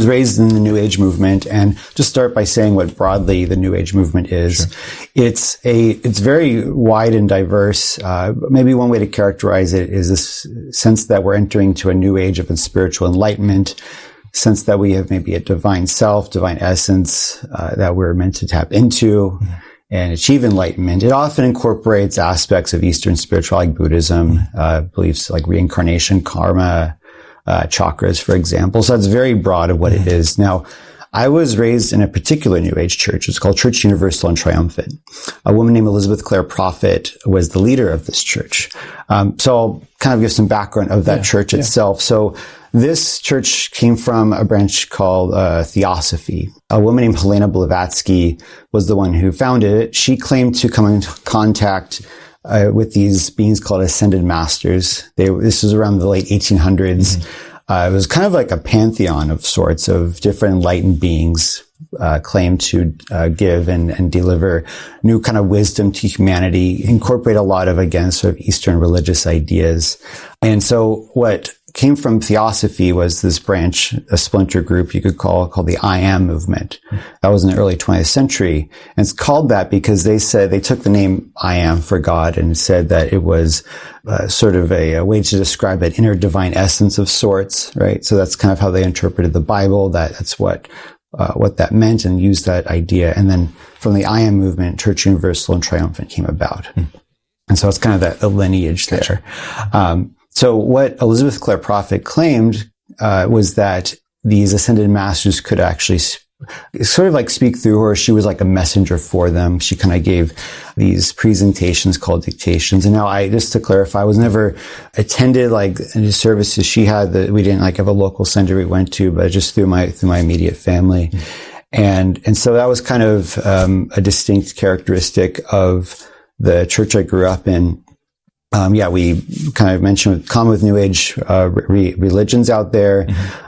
was raised in the New Age movement, and just start by saying what broadly the New Age movement is. Sure. It's very wide and diverse. Maybe one way to characterize it is this sense that we're entering to a new age of spiritual enlightenment, sense that we have maybe a divine self, divine essence, that we're meant to tap into and achieve enlightenment. It often incorporates aspects of Eastern spirituality, like Buddhism, beliefs like reincarnation, karma, chakras, for example. So that's very broad of what it is. Now, I was raised in a particular New Age church. It's called Church Universal and Triumphant. A woman named Elizabeth Clare Prophet was the leader of this church. So I'll kind of give some background of that church itself. So this church came from a branch called Theosophy. A woman named Helena Blavatsky was the one who founded it. She claimed to come into contact with these beings called Ascended Masters. This was around the late 1800s. It was kind of like a pantheon of sorts of different enlightened beings claimed to give and deliver new kind of wisdom to humanity, incorporate a lot of, again, sort of Eastern religious ideas. And so what came from Theosophy was this branch, a splinter group you could called the I Am movement. That was in the early 20th century. And it's called that because they said, they took the name I Am for God and said that it was sort of a way to describe an inner divine essence of sorts, right? So that's kind of how they interpreted the Bible. That's what that meant, and used that idea. And then from the I Am movement, Church Universal and Triumphant came about. And so it's kind of that lineage there. So what Elizabeth Clare Prophet claimed was that these ascended masters could actually sort of like speak through her. She was like a messenger for them. She kind of gave these presentations called dictations. And now just to clarify, I was never attended like any services she had. That we didn't like have a local center we went to, but just through my immediate family. And so that was kind of a distinct characteristic of the church I grew up in. We kind of mentioned common with New Age religions out there.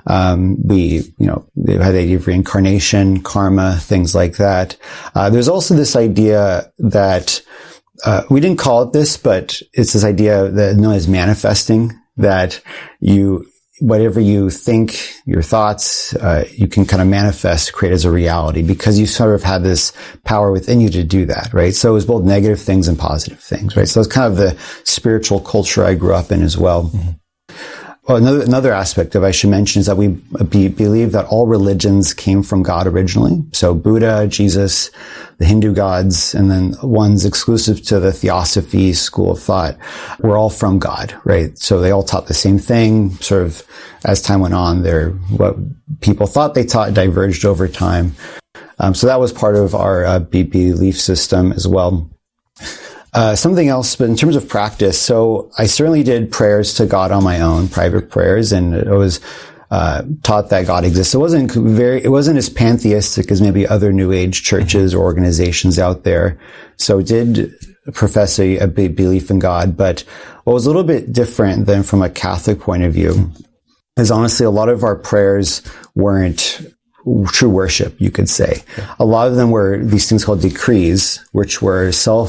They had the idea of reincarnation, karma, things like that. There's also this idea that we didn't call it this, but it's this idea that known as manifesting, that whatever you think, your thoughts, you can kind of manifest, create as a reality, because you sort of have this power within you to do that, right? So it was both negative things and positive things, right? So it's kind of the spiritual culture I grew up in as well. Well, another aspect of I should mention is that we believe that all religions came from God originally. So Buddha, Jesus, the Hindu gods, and then ones exclusive to the Theosophy school of thought were all from God, right? So they all taught the same thing. Sort of as time went on, what people thought they taught diverged over time. So that was part of our belief system as well. Something else, but in terms of practice, so I certainly did prayers to God on my own, private prayers, and I was taught that God exists. It wasn't as pantheistic as maybe other New Age churches or organizations out there. So did profess a belief in God, but what was a little bit different than from a Catholic point of view is honestly a lot of our prayers weren't true worship, you could say. A lot of them were these things called decrees, which were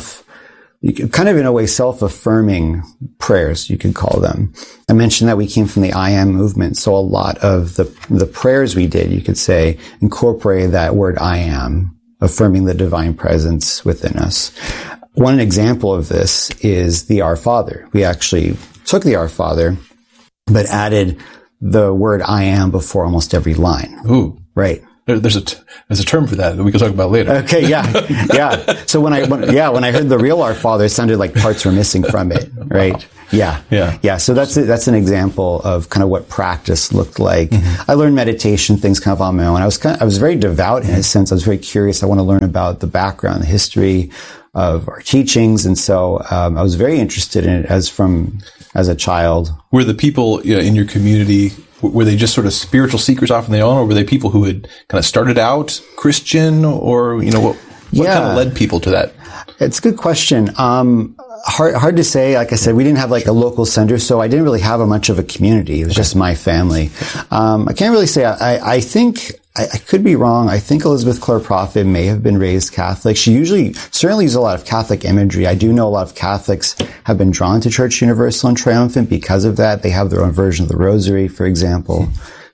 kind of in a way self-affirming prayers, you could call them. I mentioned that we came from the I Am movement, so a lot of the prayers we did, you could say, incorporated that word I am, affirming the divine presence within us. One example of this is the Our Father. We actually took the Our Father, but added the word I am before almost every line. Ooh. Right. There's a term for that we can talk about later. Okay, yeah. So when I heard the real Our Father, it sounded like parts were missing from it, right? Wow. Yeah. So that's an example of kind of what practice looked like. I learned meditation, things kind of on my own. I was very devout in a sense. I was very curious. I want to learn about the background, the history of our teachings, and so I was very interested in it as a child. Were the people in your community, were they just sort of spiritual seekers off on their own, or were they people who had kind of started out Christian, or what kind of led people to that? It's a good question. Hard to say. Like I said, we didn't have like a local center, so I didn't really have much of a community. It was just my family. I can't really say. I think I could be wrong. I think Elizabeth Clare Prophet may have been raised Catholic. She certainly used a lot of Catholic imagery. I do know a lot of Catholics have been drawn to Church Universal and Triumphant because of that. They have their own version of the Rosary, for example.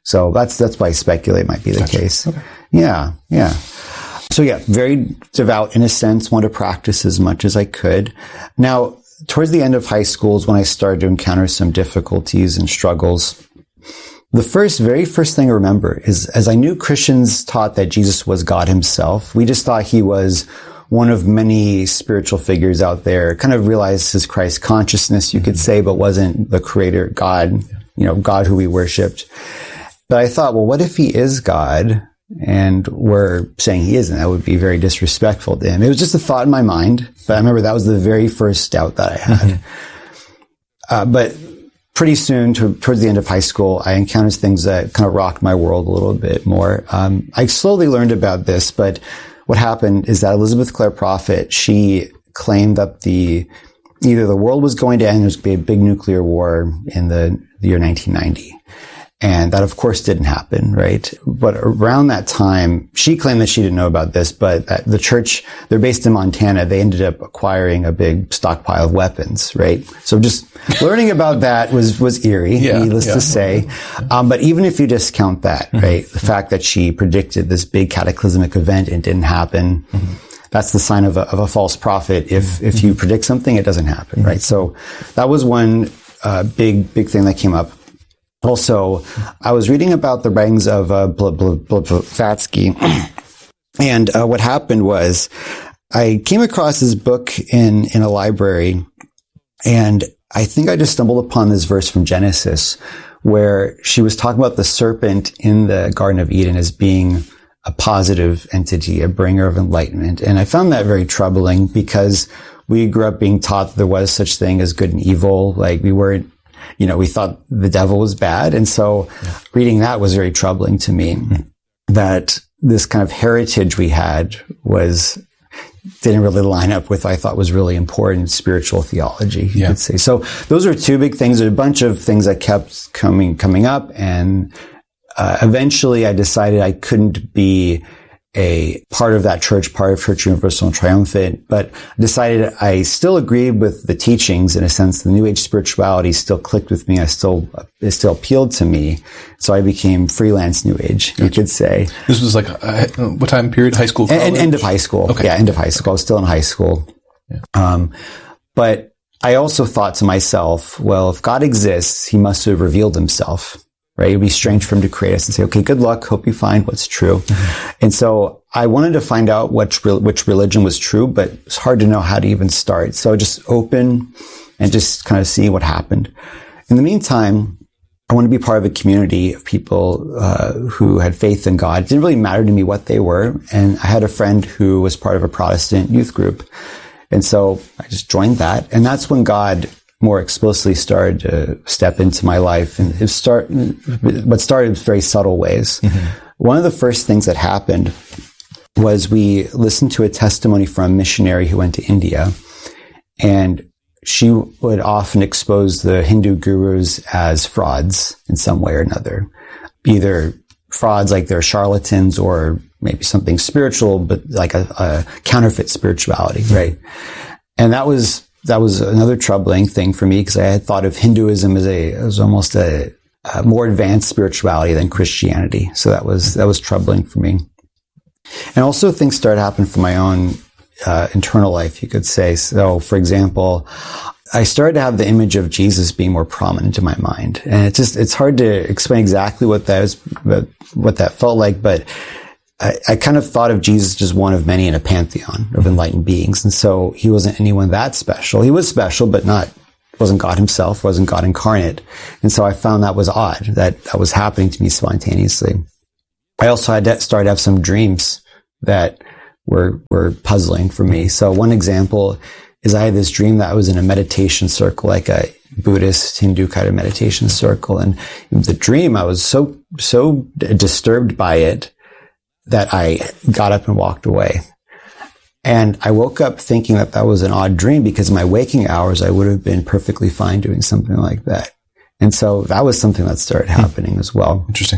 So that's why I speculate might be the case. Okay. Yeah. So very devout in a sense, wanted to practice as much as I could. Now, towards the end of high school is when I started to encounter some difficulties and struggles. The very first thing I remember is, as I knew Christians taught that Jesus was God himself, we just thought he was one of many spiritual figures out there, kind of realized his Christ consciousness, you could say, but wasn't the creator God, God who we worshiped. But I thought, well, what if he is God and we're saying he isn't? That would be very disrespectful to him. It was just a thought in my mind, but I remember that was the very first doubt that I had. But pretty soon, towards the end of high school, I encountered things that kind of rocked my world a little bit more. I slowly learned about this, but what happened is that Elizabeth Clare Prophet, she claimed that either the world was going to end, there was going to be a big nuclear war in the year 1990. And that, of course, didn't happen, right? But around that time, she claimed that she didn't know about this, but the church, they're based in Montana, they ended up acquiring a big stockpile of weapons, right? So just learning about that was eerie, needless to say. But even if you discount that, right, the fact that she predicted this big cataclysmic event and it didn't happen, that's the sign of a false prophet. If you predict something, it doesn't happen, right? So that was one big thing that came up. Also, I was reading about the writings of Blavatsky, and what happened was I came across this book in a library, and I think I just stumbled upon this verse from Genesis where she was talking about the serpent in the Garden of Eden as being a positive entity, a bringer of enlightenment. And I found that very troubling because we grew up being taught that there was such thing as good and evil. Like we weren't, we thought the devil was bad. And so reading that was very troubling to me, that this kind of heritage we had didn't really line up with what I thought was really important spiritual theology, you could say. So those are two big things. There's a bunch of things that kept coming up. And eventually I decided I couldn't be a part of that church, part of Church Universal and Triumphant, but decided I still agreed with the teachings in a sense. The New Age spirituality still clicked with me. It still appealed to me. So I became freelance New Age, you could say. This was like, what time period? High school? End of high school. Okay. Yeah, end of high school. I was still in high school. Yeah. But I also thought to myself, well, if God exists, he must have revealed himself. Right? It'd be strange for him to create us and say, okay, good luck. Hope you find what's true. And so I wanted to find out which religion was true, but it's hard to know how to even start. So just open and just kind of see what happened. In the meantime, I wanted to be part of a community of people who had faith in God. It didn't really matter to me what they were. And I had a friend who was part of a Protestant youth group. And so I just joined that. And that's when God more explicitly started to step into my life. And what started in very subtle ways. One of the first things that happened was we listened to a testimony from a missionary who went to India, and she would often expose the Hindu gurus as frauds in some way or another. Either frauds like they're charlatans, or maybe something spiritual, but like a counterfeit spirituality, right? And that was another troubling thing for me, because I had thought of Hinduism as almost a more advanced spirituality than Christianity. So that was troubling for me. And also things started happening for my own internal life, you could say. So, for example, I started to have the image of Jesus being more prominent in my mind. And it's hard to explain exactly what that felt like, but I kind of thought of Jesus as one of many in a pantheon of enlightened beings. And so he wasn't anyone that special. He was special, but wasn't God himself, wasn't God incarnate. And so I found that was odd, that was happening to me spontaneously. I also started to have some dreams that were puzzling for me. So one example is I had this dream that I was in a meditation circle, like a Buddhist, Hindu kind of meditation circle. And the dream, I was so disturbed by it that I got up and walked away. And I woke up thinking that was an odd dream, because in my waking hours, I would have been perfectly fine doing something like that. And so that was something that started happening as well. Interesting.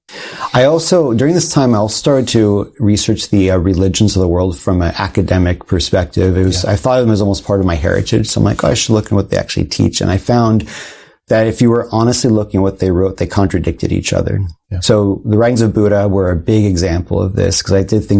During this time, I also started to research the religions of the world from an academic perspective. I thought of them as almost part of my heritage. So I'm like, I should look at what they actually teach. And I found that if you were honestly looking at what they wrote, they contradicted each other. Yeah. So the writings of Buddha were a big example of this, because I did think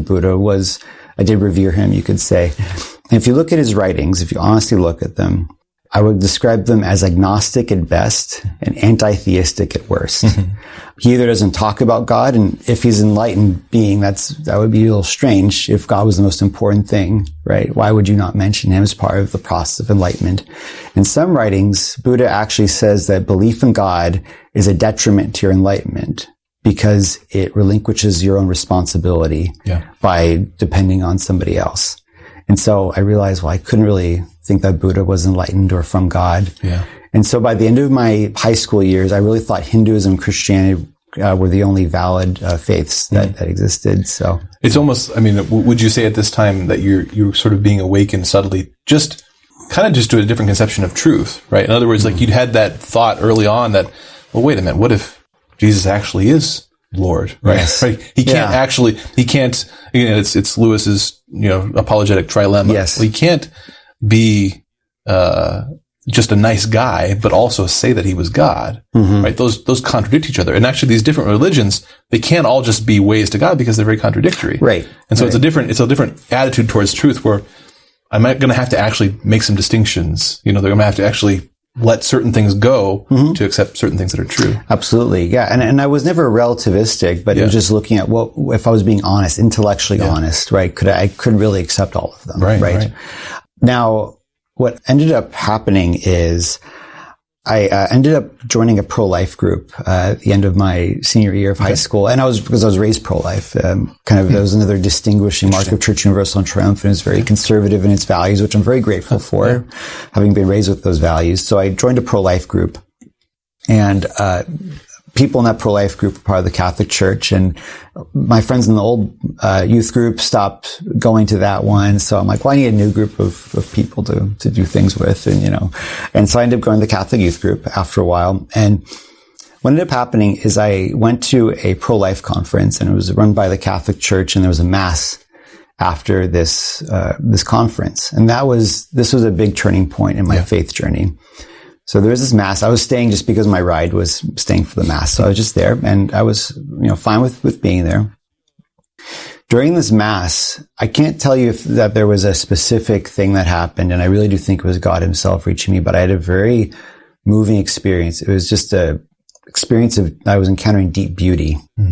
I did revere him, you could say. And if you look at his writings, if you honestly look at them, I would describe them as agnostic at best and anti-theistic at worst. Mm-hmm. He either doesn't talk about God, and if he's an enlightened being, that would be a little strange if God was the most important thing, right? Why would you not mention him as part of the process of enlightenment? In some writings, Buddha actually says that belief in God is a detriment to your enlightenment because it relinquishes your own responsibility by depending on somebody else. And so I realized, I couldn't really think that Buddha was enlightened or from God. Yeah. And so by the end of my high school years, I really thought Hinduism and Christianity were the only valid faiths that existed. So it's almost, would you say at this time that you're sort of being awakened subtly, just to a different conception of truth, right? In other words, like you'd had that thought early on that, well, wait a minute, what if Jesus actually is Lord, right? Yes. Right? He can't, it's Lewis's, apologetic trilemma. Yes. Well, he can't be, just a nice guy, but also say that he was God, right? Those contradict each other. And actually these different religions, they can't all just be ways to God because they're very contradictory. Right. And so it's a different attitude towards truth where I'm going to have to actually make some distinctions. They're going to have to actually let certain things go to accept certain things that are true. Absolutely. Yeah. And I was never relativistic, but it was just looking at if I was being honest, intellectually honest, right? I couldn't really accept all of them. Right. Now, what ended up happening is I ended up joining a pro-life group at the end of my senior year of high school. And because I was raised pro-life, that was another distinguishing mark of Church Universal and Triumphant. It's very conservative in its values, which I'm very grateful for, having been raised with those values. So I joined a pro-life group, and people in that pro-life group were part of the Catholic Church, and my friends in the old youth group stopped going to that one. So I'm like, I need a new group of people to do things with, and so I ended up going to the Catholic youth group after a while. And what ended up happening is I went to a pro-life conference, and it was run by the Catholic Church, and there was a mass after this conference, and this was a big turning point in my faith journey. So there was this mass. I was staying just because my ride was staying for the mass. So I was just there, and I was, fine with being there. During this mass, I can't tell you that there was a specific thing that happened, and I really do think it was God himself reaching me, but I had a very moving experience. It was just a experience I was encountering deep beauty.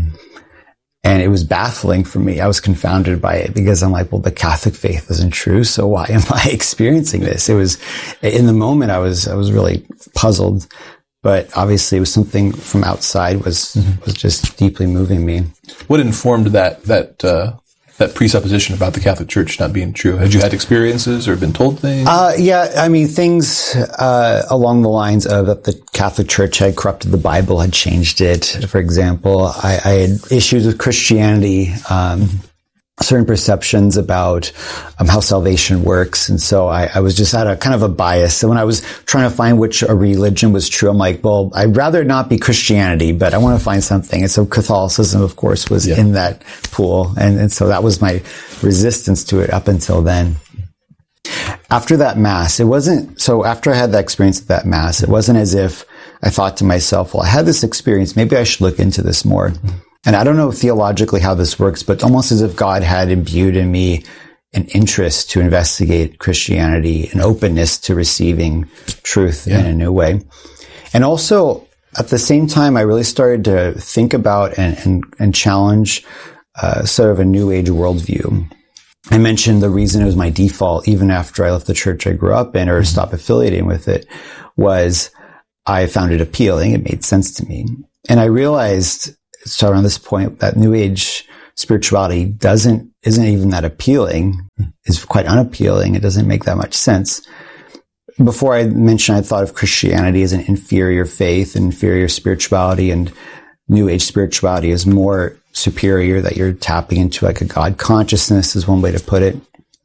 And it was baffling for me. I was confounded by it because I'm like, well, the Catholic faith isn't true, so why am I experiencing this? It was, in the moment, I was really puzzled, but obviously it was something from outside was just deeply moving me. What informed that presupposition about the Catholic Church not being true? Had you had experiences or been told things? Things along the lines of that the Catholic Church had corrupted the Bible, had changed it. For example, I had issues with Christianity, certain perceptions about how salvation works. And so I was just at a kind of a bias. So when I was trying to find which religion was true, I'm like, well, I'd rather not be Christianity, but I want to find something. And so Catholicism, of course, was in that pool. And so that was my resistance to it up until then. After that mass, after I had that experience at that mass, it wasn't as if I thought to myself, well, I had this experience, maybe I should look into this more. And I don't know theologically how this works, but almost as if God had imbued in me an interest to investigate Christianity, an openness to receiving truth in a new way. And also, at the same time, I really started to think about and challenge sort of a New Age worldview. I mentioned the reason it was my default, even after I left the church I grew up in or stopped affiliating with it, was I found it appealing. It made sense to me. And I realized, so around this point, that New Age spirituality isn't even that appealing. It's quite unappealing. It doesn't make that much sense. Before I mentioned, I thought of Christianity as an inferior faith, inferior spirituality, and New Age spirituality is more superior, that you're tapping into like a God consciousness is one way to put it.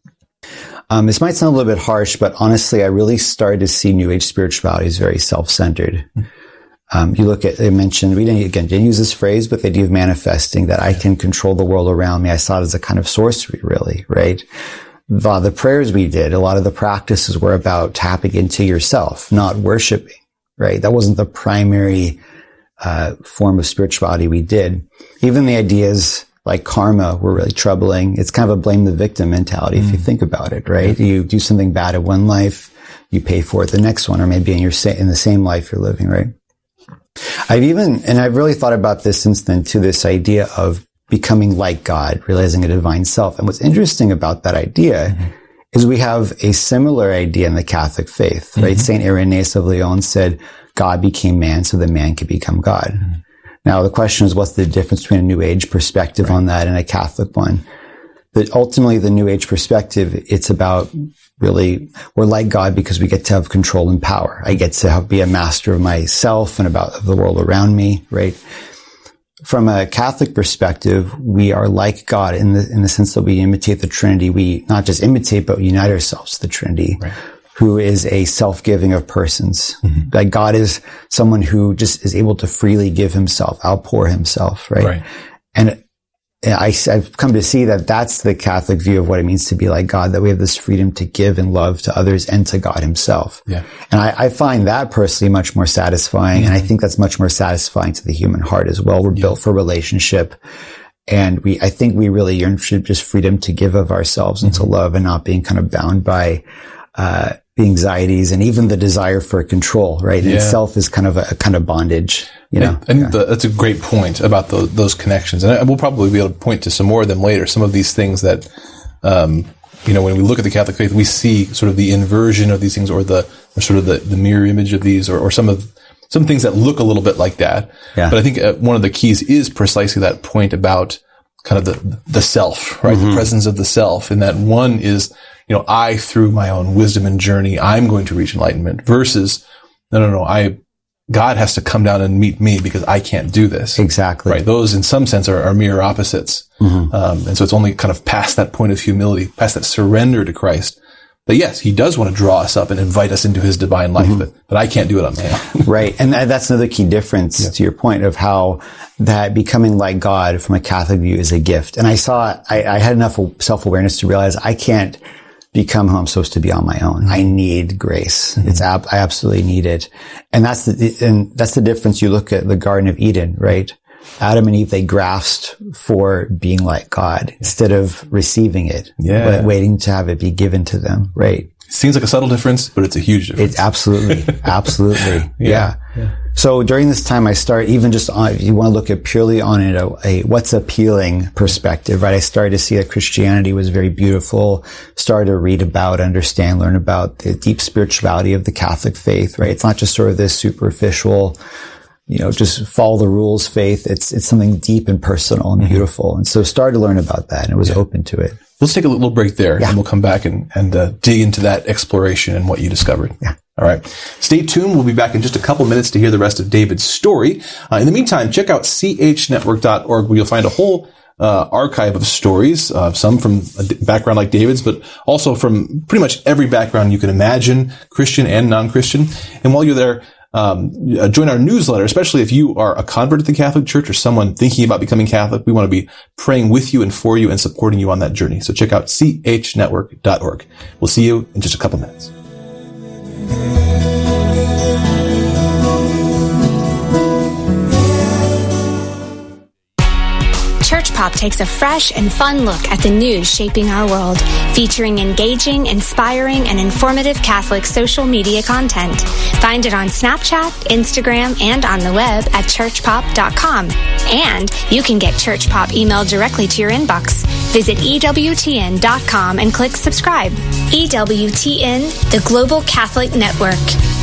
This might sound a little bit harsh, but honestly, I really started to see New Age spirituality as very self-centered. You look at, they mentioned, we didn't use this phrase, but the idea of manifesting, that I can control the world around me. I saw it as a kind of sorcery, really, right? A lot of the prayers we did, a lot of the practices were about tapping into yourself, not worshiping, right? That wasn't the primary form of spirituality we did. Even the ideas like karma were really troubling. It's kind of a blame the victim mentality if you think about it, right? You do something bad in one life, you pay for it the next one, or maybe in the same life you're living, right? I've really thought about this since then too, this idea of becoming like God, realizing a divine self. And what's interesting about that idea is we have a similar idea in the Catholic faith, right? Saint Irenaeus of Lyon said, God became man so that man could become God. Now, the question is, what's the difference between a New Age perspective on that and a Catholic one? But ultimately, the New Age perspective, it's about really, we're like God because we get to have control and power. I get to be a master of myself and about the world around me, right? From a Catholic perspective, we are like God in the sense that we imitate the Trinity. We not just imitate, but unite ourselves to the Trinity. Right. Who is a self-giving of persons. Like God is someone who just is able to freely give himself, outpour himself, right? And I've come to see that that's the Catholic view of what it means to be like God, that we have this freedom to give and love to others and to God himself. Yeah. And I find that personally much more satisfying. And I think that's much more satisfying to the human heart as well. We're built for relationship. And I think we really yearn for just freedom to give of ourselves and to love, and not being kind of bound by, the anxieties and even the desire for control, right? In itself is kind of a kind of bondage, you know? And that's a great point about those connections. And we'll probably be able to point to some more of them later. Some of these things that, when we look at the Catholic faith, we see sort of the inversion of these things, or sort of the mirror image of these, or some things that look a little bit like that. Yeah. But I think one of the keys is precisely that point about kind of the self, right? The presence of the self. And that one is, I, through my own wisdom and journey, I'm going to reach enlightenment, versus, no, God has to come down and meet me because I can't do this. Exactly. Right. Those in some sense are mirror opposites. And so it's only kind of past that point of humility, past that surrender to Christ. But yes, he does want to draw us up and invite us into his divine life, but I can't do it on my own. Right. And that's another key difference to your point of how that becoming like God from a Catholic view is a gift. And I had enough self-awareness to realize I can't become who I'm supposed to be on my own. I need grace. I absolutely need it. And that's the difference. You look at the Garden of Eden, right? Adam and Eve, they grasped for being like God instead of receiving it, but waiting to have it be given to them, right? Seems like a subtle difference, but it's a huge difference. It's absolutely. Yeah. So during this time, I start even just on, if you want to look at purely on a what's appealing perspective, right? I started to see that Christianity was very beautiful, started to read about, understand, learn about the deep spirituality of the Catholic faith, right? It's not just sort of this superficial, just follow the rules faith. It's something deep and personal and beautiful. And so started to learn about that, and was open to it. Let's take a little break there, and we'll come back and dig into that exploration and what you discovered. Yeah. All right. Stay tuned. We'll be back in just a couple minutes to hear the rest of David's story. In the meantime, check out chnetwork.org, where you'll find a whole archive of stories, some from a background like David's, but also from pretty much every background you can imagine, Christian and non-Christian. And while you're there, join our newsletter, especially if you are a convert to the Catholic Church or someone thinking about becoming Catholic. We want to be praying with you and for you and supporting you on that journey. So check out chnetwork.org. We'll see you in just a couple minutes. Church Pop takes a fresh and fun look at the news shaping our world, featuring engaging, inspiring, and informative Catholic social media content. Find it on Snapchat, Instagram, and on the web at churchpop.com. And you can get Church Pop emailed directly to your inbox. Visit EWTN.com and click subscribe. EWTN, the Global Catholic Network.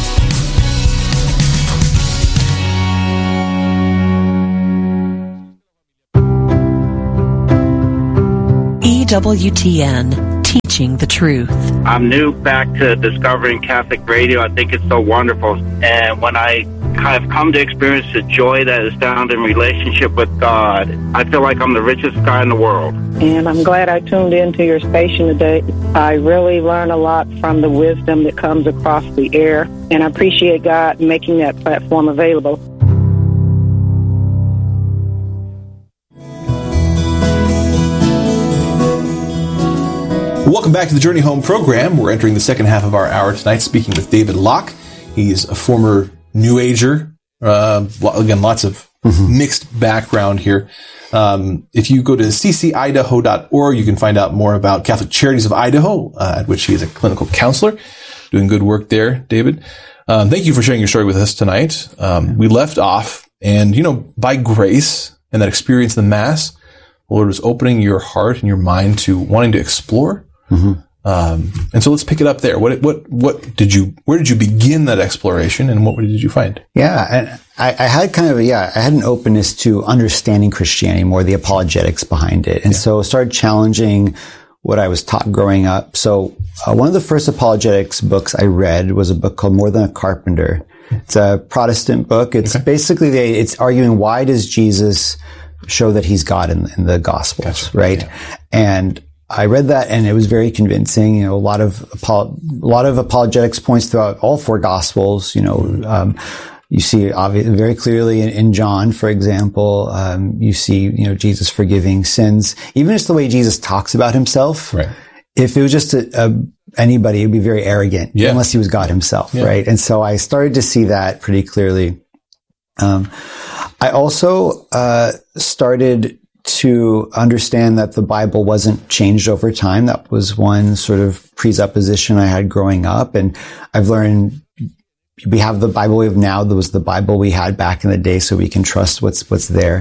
EWTN, teaching the truth. I'm new back to discovering Catholic radio. I think it's so wonderful. And when I have come to experience the joy that is found in relationship with God, I feel like I'm the richest guy in the world. And I'm glad I tuned into your station today. I really learn a lot from the wisdom that comes across the air. And I appreciate God making that platform available. Welcome back to the Journey Home program. We're entering the second half of our hour tonight, speaking with David Locke. He's a former New Ager. Again, lots of mixed background here. If you go to ccidaho.org, you can find out more about Catholic Charities of Idaho, at which he is a clinical counselor, doing good work there, David. Thank you for sharing your story with us tonight. We left off, and, by grace and that experience in the Mass, the Lord was opening your heart and your mind to wanting to explore. And so let's pick it up there. Where did you begin that exploration, and what did you find? Yeah. And I had I had an openness to understanding Christianity more, the apologetics behind it. And so I started challenging what I was taught growing up. So one of the first apologetics books I read was a book called More Than a Carpenter. It's a Protestant book. It's basically, it's arguing, why does Jesus show that he's God in the Gospels, right? Yeah. And I read that, and it was very convincing. A lot of apologetics points throughout all four Gospels. You see very clearly in John, for example, you see, Jesus forgiving sins. Even just the way Jesus talks about himself. Right. If it was just anybody, it would be very arrogant, unless he was God himself, right? And so I started to see that pretty clearly. I also started to understand that the Bible wasn't changed over time. That was one sort of presupposition I had growing up. And I've learned we have the Bible we have now. There was the Bible we had back in the day, so we can trust what's there.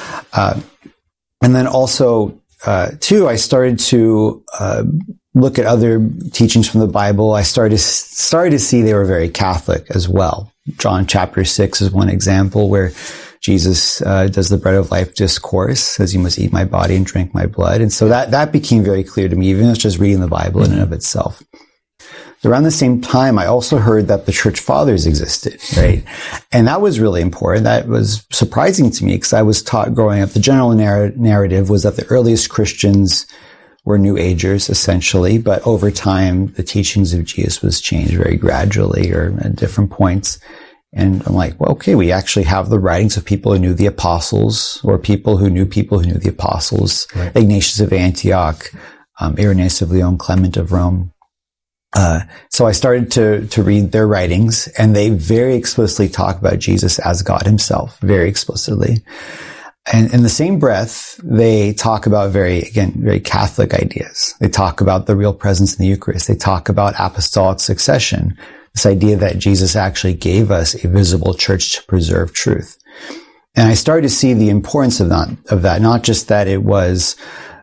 And then also, too, I started to look at other teachings from the Bible. I started to see they were very Catholic as well. John chapter 6 is one example where Jesus does the bread of life discourse, says, you must eat my body and drink my blood. And so that became very clear to me, even as just reading the Bible in and of itself. Around the same time, I also heard that the church fathers existed, right? And that was really important. That was surprising to me, because I was taught growing up, the general narrative was that the earliest Christians were New Agers, essentially, but over time, the teachings of Jesus was changed very gradually or at different points. And I'm like, well, okay, we actually have the writings of people who knew the apostles, or people who knew the apostles, right. Ignatius of Antioch, Irenaeus of Lyon, Clement of Rome. So I started to read their writings, and they very explicitly talk about Jesus as God himself, very explicitly. And in the same breath, they talk about very Catholic ideas. They talk about the real presence in the Eucharist. They talk about apostolic succession. This idea that Jesus actually gave us a visible church to preserve truth. And I started to see the importance of that, not just that it was,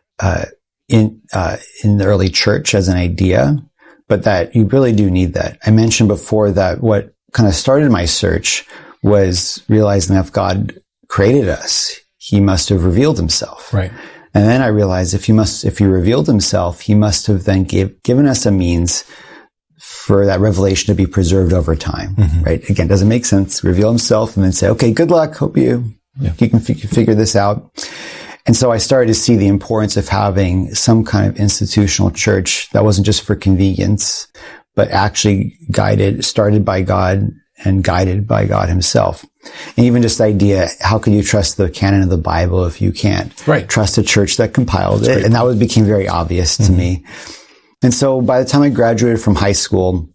in the early church as an idea, but that you really do need that. I mentioned before that what kind of started my search was realizing that if God created us, he must have revealed himself. Right. And then I realized if he revealed himself, he must have then given us a means for that revelation to be preserved over time, right? Again, doesn't make sense. Reveal himself and then say, okay, good luck. Hope you can figure this out. And so I started to see the importance of having some kind of institutional church that wasn't just for convenience, but actually started by God and guided by God himself. And even just the idea, how can you trust the canon of the Bible if you can't trust a church that compiled it? And that became very obvious to me. And so by the time I graduated from high school,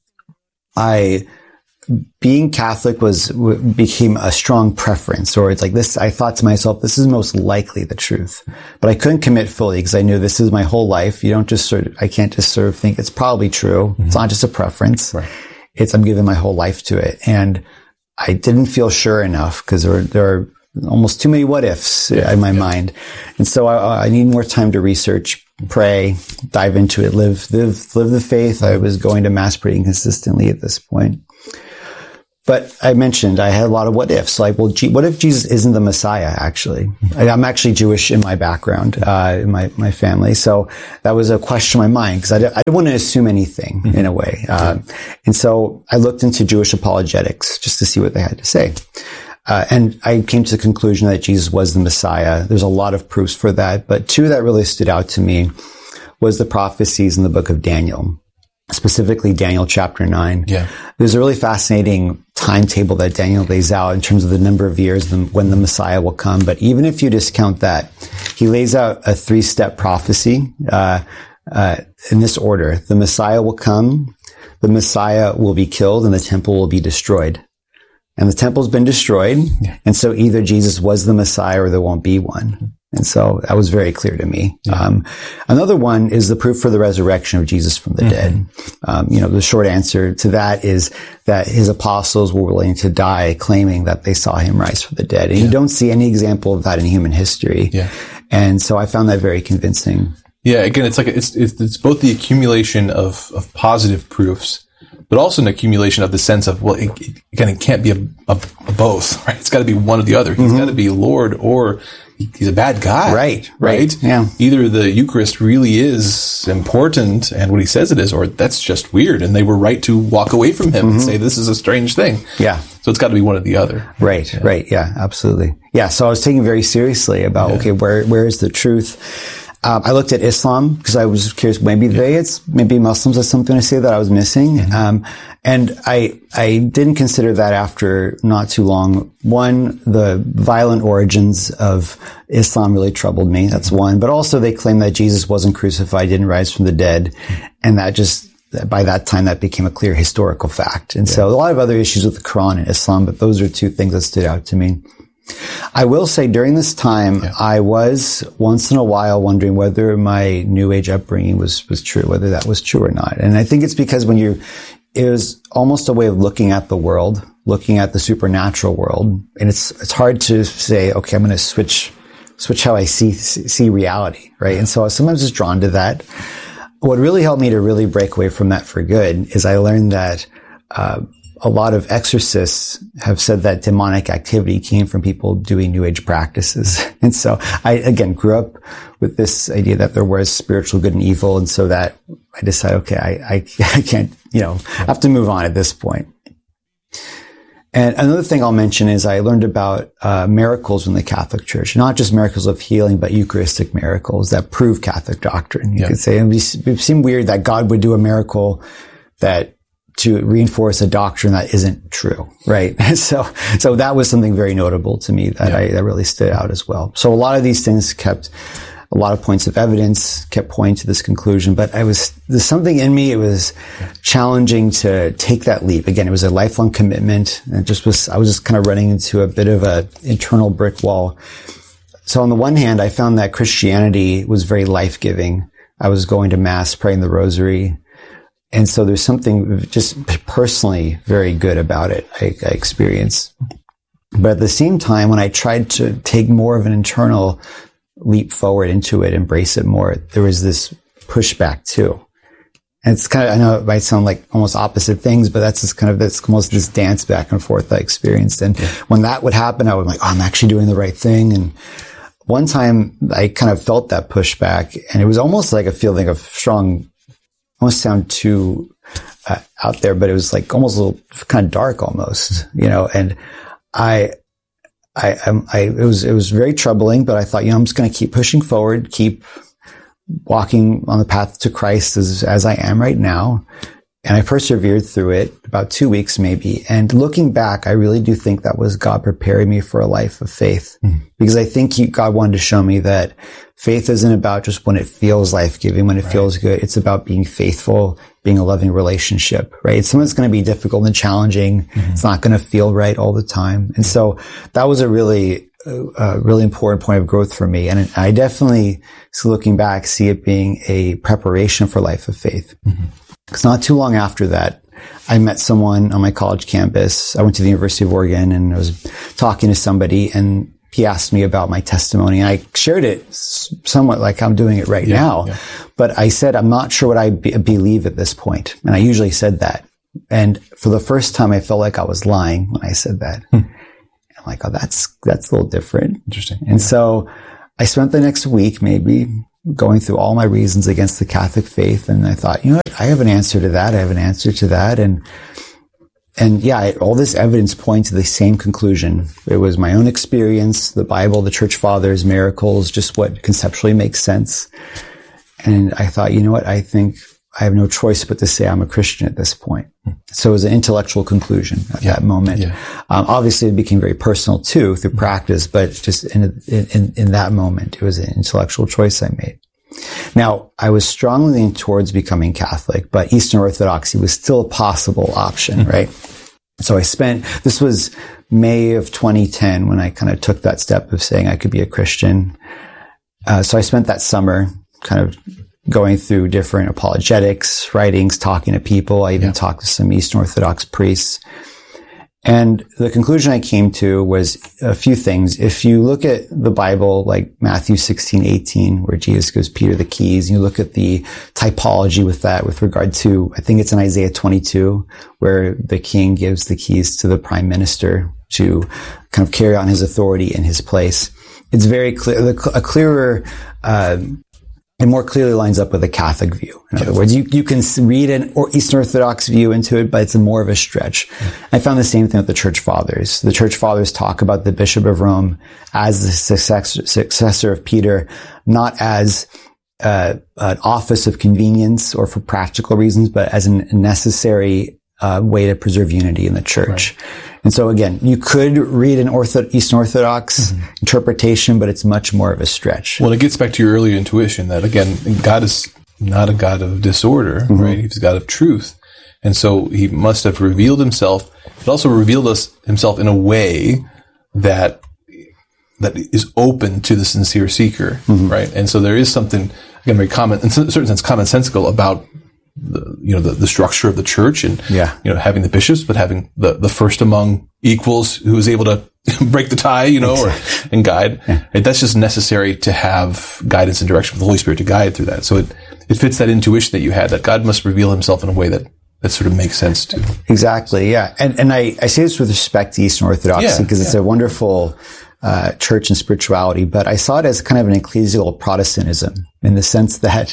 being Catholic became a strong preference, or it's like this, I thought to myself, this is most likely the truth, but I couldn't commit fully because I knew this is my whole life. I can't just sort of think it's probably true. It's not just a preference. Right. I'm giving my whole life to it. And I didn't feel sure enough because there are almost too many what ifs in my mind. And so I need more time to research, pray, dive into it, live the faith. I was going to Mass pretty consistently at this point. But I mentioned I had a lot of what ifs. Like, well, what if Jesus isn't the Messiah, actually? I'm actually Jewish in my background, in my family. So that was a question in my mind because I didn't want to assume anything in a way. And so I looked into Jewish apologetics just to see what they had to say. And I came to the conclusion that Jesus was the Messiah. There's a lot of proofs for that, but two that really stood out to me was the prophecies in the book of Daniel. Specifically Daniel chapter 9. Yeah. There's a really fascinating timetable that Daniel lays out in terms of the number of years when the Messiah will come. But even if you discount that, he lays out a 3-step prophecy, in this order. The Messiah will come, the Messiah will be killed, and the temple will be destroyed. and the temple's been destroyed. And so either Jesus was the Messiah or there won't be one. And so that was very clear to me. Another one is the proof for the resurrection of Jesus from the dead. The short answer to that is that his apostles were willing to die claiming that they saw him rise from the dead. And you don't see any example of that in human history. And so I found that very convincing. Yeah. Again, it's like, it's both the accumulation of positive proofs, but also an accumulation of the sense of, well, it can't be a both, right? It's got to be one or the other. He's got to be Lord or he's a bad guy. Right. Yeah. Either the Eucharist really is important and what he says it is, or that's just weird. And they were right to walk away from him and say, this is a strange thing. Yeah. So it's got to be one or the other. Right. Yeah, absolutely. Yeah. So I was taking very seriously about, okay, where is the truth? I looked at Islam because I was curious, maybe maybe Muslims have something to say that I was missing. And I didn't consider that after not too long. One, the violent origins of Islam really troubled me. That's one. But also they claim that Jesus wasn't crucified, didn't rise from the dead. And that by that time, that became a clear historical fact. And so a lot of other issues with the Quran and Islam, but those are two things that stood out to me. I will say during this time, I was once in a while wondering whether my New Age upbringing was true, whether that was true or not. And I think it's because it was almost a way of looking at the world, looking at the supernatural world. And it's hard to say, okay, I'm going to switch how I see reality, right? And so I was sometimes just drawn to that. What really helped me to really break away from that for good is I learned that, a lot of exorcists have said that demonic activity came from people doing New Age practices. And so I, again, grew up with this idea that there was spiritual good and evil. And so that I decided, okay, I can't, I have to move on at this point. And another thing I'll mention is I learned about miracles in the Catholic Church, not just miracles of healing, but Eucharistic miracles that prove Catholic doctrine. You could say, and it seemed weird that God would do a miracle to reinforce a doctrine that isn't true, right? So that was something very notable to me that really stood out as well. So a lot of these things kept a lot of points of evidence, kept pointing to this conclusion, but there's something in me, it was challenging to take that leap. Again, it was a lifelong commitment, and I was just kind of running into a bit of a internal brick wall. So on the one hand, I found that Christianity was very life-giving. I was going to Mass, praying the Rosary. And so there's something just personally very good about it, I experienced. But at the same time, when I tried to take more of an internal leap forward into it, embrace it more, there was this pushback too. And it's kind of, I know it might sound like almost opposite things, but that's almost this dance back and forth I experienced. And when that would happen, I would be like, I'm actually doing the right thing. And one time I kind of felt that pushback, and it was almost like a feeling of strong, almost sound too out there, but it was like almost a little kind of dark almost, and it was very troubling, but I thought, I'm just going to keep pushing forward, keep walking on the path to Christ as I am right now. And I persevered through it about 2 weeks maybe. And looking back, I really do think that was God preparing me for a life of faith, because I think God wanted to show me that faith isn't about just when it feels life-giving, when it feels good. It's about being faithful, being a loving relationship, right? It's something that's going to be difficult and challenging. It's not going to feel right all the time. And so that was a really important point of growth for me. And I definitely, looking back, see it being a preparation for life of faith. Because not too long after that, I met someone on my college campus. I went to the University of Oregon and I was talking to somebody, and he asked me about my testimony, and I shared it somewhat like I'm doing it right now. But I said, I'm not sure what I believe at this point. And I usually said that. And for the first time, I felt like I was lying when I said that. I'm like, oh, that's a little different. Interesting. And so I spent the next week maybe going through all my reasons against the Catholic faith. And I thought, I have an answer to that. I have an answer to that. And all this evidence points to the same conclusion. It was my own experience, the Bible, the church fathers, miracles, just what conceptually makes sense. And I thought, I think I have no choice but to say I'm a Christian at this point. So it was an intellectual conclusion at that moment. Obviously it became very personal too through practice, but just in that moment, it was an intellectual choice I made. Now, I was strongly leaning towards becoming Catholic, but Eastern Orthodoxy was still a possible option, right? So this was May of 2010 when I kind of took that step of saying I could be a Christian. So I spent that summer kind of going through different apologetics, writings, talking to people. I even talked to some Eastern Orthodox priests. And the conclusion I came to was a few things. If you look at the Bible, like Matthew 16:18, where Jesus gives Peter the keys, and you look at the typology with that, with regard to, I think it's in Isaiah 22, where the king gives the keys to the prime minister to kind of carry on his authority in his place. It's very clear, a clearer, it more clearly lines up with the Catholic view. In other words, you can read an Eastern Orthodox view into it, but it's more of a stretch. I found the same thing with the Church Fathers. The Church Fathers talk about the Bishop of Rome as the successor of Peter, not as an office of convenience or for practical reasons, but as a necessary way to preserve unity in the church. Right. And so again, you could read an Eastern Orthodox interpretation, but it's much more of a stretch. Well, it gets back to your earlier intuition that, again, God is not a God of disorder, right? He's a God of truth. And so he must have revealed himself, but also revealed himself in a way that is open to the sincere seeker, right? And so there is something, again, very common, in a certain sense, commonsensical about the structure of the church and, having the bishops, but having the first among equals who is able to break the tie, and guide. Yeah. Right? That's just necessary to have guidance and direction from the Holy Spirit to guide through that. So it fits that intuition that you had, that God must reveal himself in a way that sort of makes sense too. Exactly. Yeah. And I say this with respect to Eastern Orthodoxy because it's a wonderful, church and spirituality, but I saw it as kind of an ecclesial Protestantism in the sense that,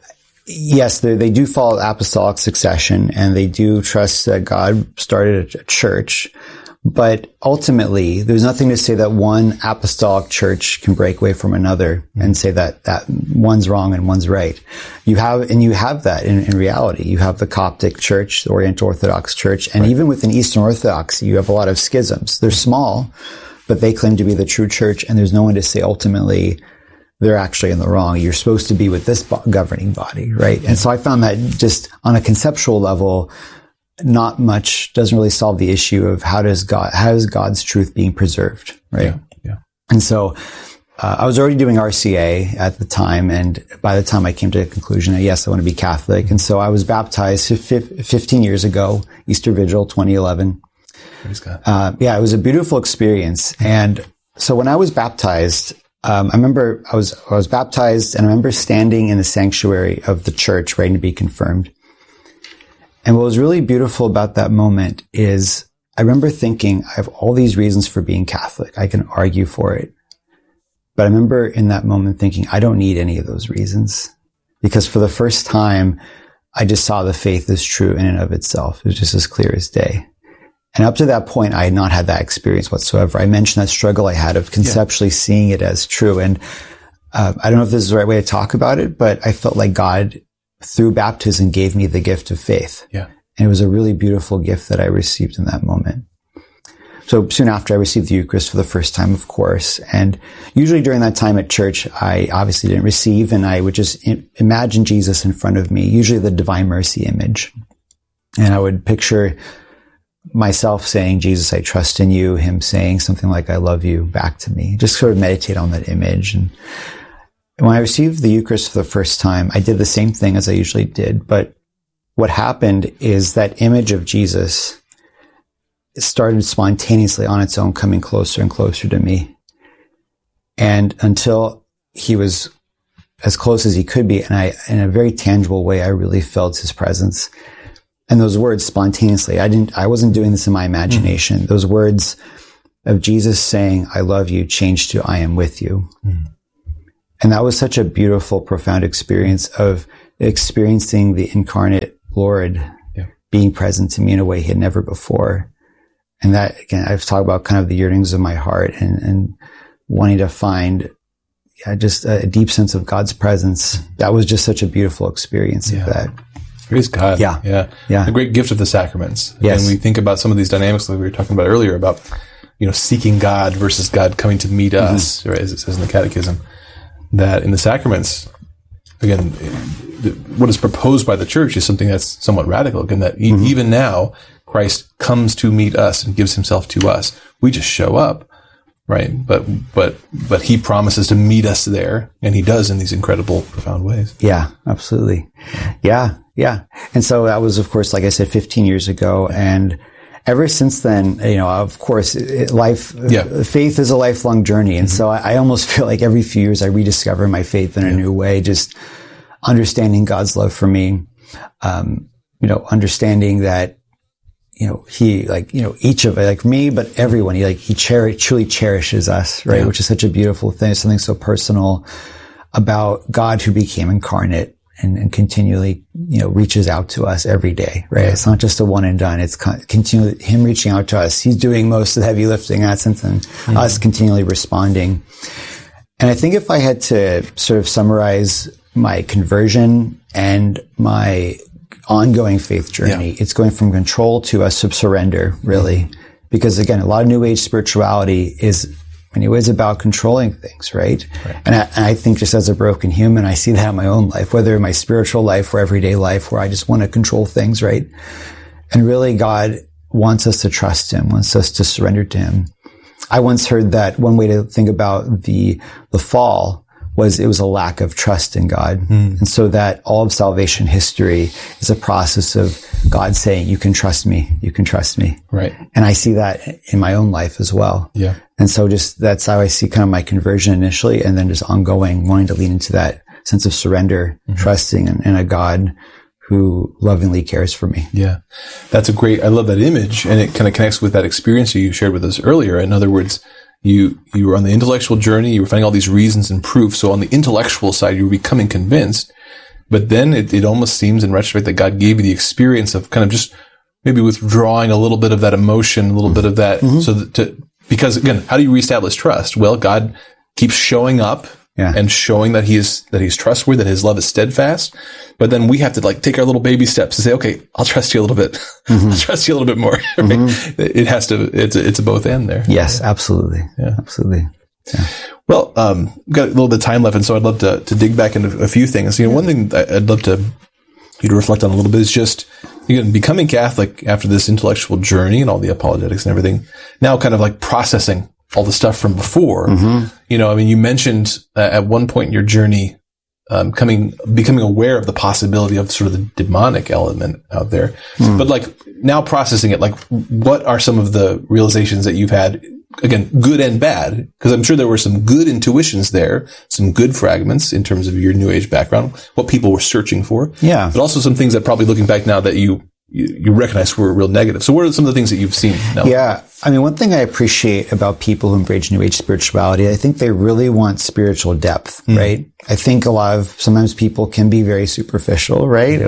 yes, they do follow apostolic succession and they do trust that God started a church, but ultimately there's nothing to say that one apostolic church can break away from another and say that one's wrong and one's right. You have that in reality. You have the Coptic Church, the Oriental Orthodox Church, and even within Eastern Orthodoxy, you have a lot of schisms. They're small, but they claim to be the true church, and there's no one to say ultimately they're actually in the wrong. You're supposed to be with this governing body, right? And so I found that just on a conceptual level, not much doesn't really solve the issue of how is God's truth being preserved, right? Yeah. And so I was already doing RCA at the time, and by the time I came to the conclusion that yes, I want to be Catholic, and so I was baptized 15 years ago, Easter Vigil, 2011. Praise God. It was a beautiful experience, and so when I was baptized, I remember I was baptized, and I remember standing in the sanctuary of the church waiting to be confirmed. And what was really beautiful about that moment is I remember thinking, I have all these reasons for being Catholic. I can argue for it. But I remember in that moment thinking, I don't need any of those reasons. Because for the first time, I just saw the faith as true in and of itself. It was just as clear as day. And up to that point, I had not had that experience whatsoever. I mentioned that struggle I had of conceptually seeing it as true. And I don't know if this is the right way to talk about it, but I felt like God, through baptism, gave me the gift of faith. Yeah. And it was a really beautiful gift that I received in that moment. So soon after, I received the Eucharist for the first time, of course. And usually during that time at church, I obviously didn't receive, and I would just imagine Jesus in front of me, usually the Divine Mercy image. And I would picture myself saying, Jesus, I trust in you, him saying something like, I love you, back to me. Just sort of meditate on that image. And when I received the Eucharist for the first time, I did the same thing as I usually did. But what happened is that image of Jesus started spontaneously on its own coming closer and closer to me. And until he was as close as he could be, and in a very tangible way, I really felt his presence. And those words spontaneously, I wasn't doing this in my imagination. Those words of Jesus saying, I love you, changed to I am with you. And that was such a beautiful, profound experience of experiencing the incarnate Lord being present to me in a way he had never before. And that, again, I've talked about kind of the yearnings of my heart and wanting to find just a deep sense of God's presence. That was just such a beautiful experience of that. Praise God. Yeah. A great gift of the sacraments. Yes. And we think about some of these dynamics like we were talking about earlier about, seeking God versus God coming to meet us, right, as it says in the Catechism, that in the sacraments, again, what is proposed by the Church is something that's somewhat radical. Again, that even now, Christ comes to meet us and gives himself to us. We just show up, right? But he promises to meet us there, and he does in these incredible, profound ways. Yeah, absolutely. Yeah. And so that was, of course, like I said, 15 years ago. And ever since then, of course, faith is a lifelong journey. And so I almost feel like every few years I rediscover my faith in a new way, just understanding God's love for me, understanding that, he, each of it, like me, but everyone, he truly cherishes us, right? Which is such a beautiful thing, something so personal about God who became incarnate and continually, reaches out to us every day, right? Yeah. It's not just a one and done. It's continually him reaching out to us. He's doing most of the heavy lifting in that sense, and us continually responding. And I think if I had to sort of summarize my conversion and my ongoing faith journey, it's going from control to a surrender, really. Because again, a lot of New Age spirituality is many ways about controlling things, right? And I think just as a broken human, I see that in my own life, whether in my spiritual life or everyday life, where I just want to control things, right? And really, God wants us to trust him, wants us to surrender to him. I once heard that one way to think about the fall was it was a lack of trust in God. And so that all of salvation history is a process of God saying, you can trust me. You can trust me. Right. And I see that in my own life as well. Yeah. And so just that's how I see kind of my conversion initially, and then just ongoing, wanting to lean into that sense of surrender, trusting in a God who lovingly cares for me. Yeah. That's I love that image, and it kind of connects with that experience you shared with us earlier. In other words, you were on the intellectual journey, you were finding all these reasons and proof. So on the intellectual side, you were becoming convinced, but then it almost seems in retrospect that God gave you the experience of kind of just maybe withdrawing a little bit of that emotion, a little bit of that, because again, how do you reestablish trust? Well, God keeps showing up and showing that he's trustworthy, that his love is steadfast. But then we have to take our little baby steps to say, okay, I'll trust you a little bit. I'll trust you a little bit more. Right? It's a both and there. Yes, absolutely. Yeah. Absolutely. Yeah. Well, we've got a little bit of time left, and so I'd love to dig back into a few things. One thing I'd love you to reflect on a little bit is just, again, becoming Catholic after this intellectual journey and all the apologetics and everything, now kind of processing all the stuff from before. You mentioned at one point in your journey, becoming aware of the possibility of sort of the demonic element out there. But now processing it, what are some of the realizations that you've had, again, good and bad? Because I'm sure there were some good intuitions there, some good fragments in terms of your New Age background, what people were searching for. Yeah. But also some things that probably looking back now that you recognize were real negative. So what are some of the things that you've seen now? Yeah. One thing I appreciate about people who embrace New Age spirituality, I think they really want spiritual depth, right? I think sometimes people can be very superficial, right?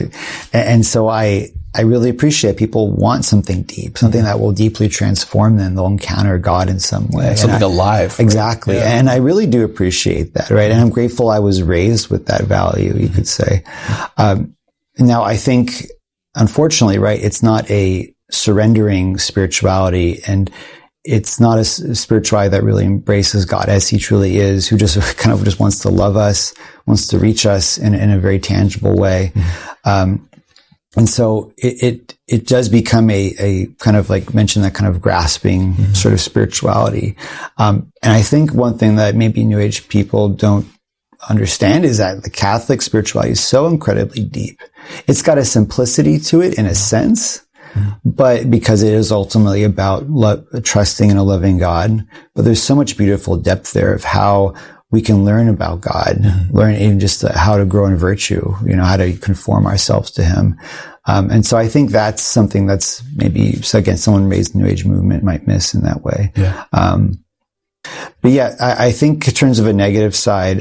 And so I really appreciate people want something deep, something that will deeply transform them. They'll encounter God in some way. Something alive. Exactly. Yeah. And I really do appreciate that, right? And I'm grateful I was raised with that value, you could say. Now I think, unfortunately, right, it's not a surrendering spirituality, and it's not a spirituality that really embraces God as he truly is, who just kind of just wants to love us, wants to reach us in a very tangible way. And so it does become a kind of mention that kind of grasping sort of spirituality. And I think one thing that maybe New Age people don't understand is that the Catholic spirituality is so incredibly deep. It's got a simplicity to it in a sense, but because it is ultimately about trusting in a loving God. But there's so much beautiful depth there of how we can learn about God, learn even just how to grow in virtue, how to conform ourselves to him. And so I think that's something that's maybe, again, someone raised the New Age movement might miss in that way. Yeah. But yeah, I think in terms of a negative side,